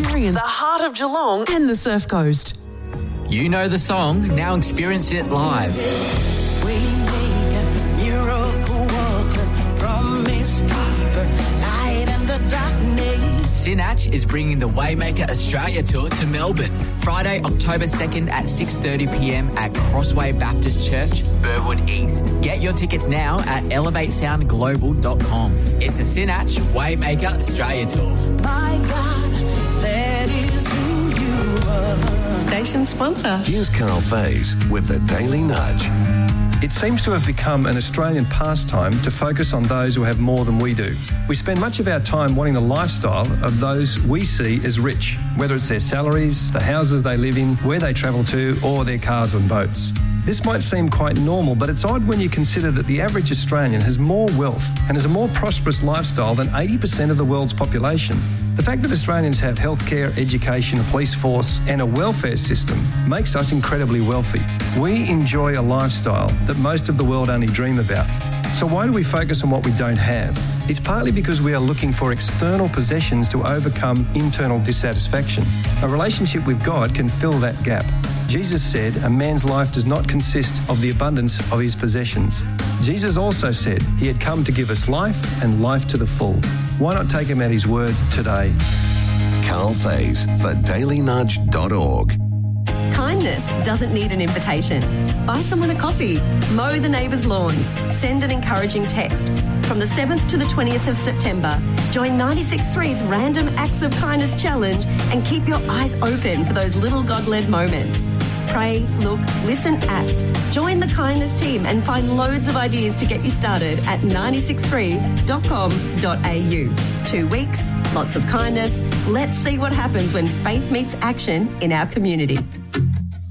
Experience the heart of Geelong and the Surf Coast. You know the song, now experience it live. Waymaker, miracle worker, promise keeper, light in the darkness. Sinach is bringing the Waymaker Australia Tour to Melbourne, Friday, October 2nd at 6:30pm at Crossway Baptist Church, Burwood East. Get your tickets now at elevatesoundglobal.com. It's the Sinach Waymaker Australia Tour. My God, that is who you are. Station sponsor. Here's Carl Faze with the Daily Nudge. It seems to have become an Australian pastime to focus on those who have more than we do. We spend much of our time wanting the lifestyle of those we see as rich, whether it's their salaries, the houses they live in, where they travel to, or their cars and boats. This might seem quite normal, but it's odd when you consider that the average Australian has more wealth and has a more prosperous lifestyle than 80% of the world's population. The fact that Australians have healthcare, education, a police force and a welfare system makes us incredibly wealthy. We enjoy a lifestyle that most of the world only dream about. So why do we focus on what we don't have? It's partly because we are looking for external possessions to overcome internal dissatisfaction. A relationship with God can fill that gap. Jesus said, a man's life does not consist of the abundance of his possessions. Jesus also said he had come to give us life and life to the full. Why not take him at his word today? Carl Faze for dailynudge.org. Kindness doesn't need an invitation. Buy someone a coffee. Mow the neighbours' lawns. Send an encouraging text. From the 7th to the 20th of September, join 96.3's Random Acts of Kindness Challenge and keep your eyes open for those little God-led moments. Pray, look, listen, act. Join the kindness team and find loads of ideas to get you started at 963.com.au. 2 weeks, lots of kindness. Let's see what happens when faith meets action in our community.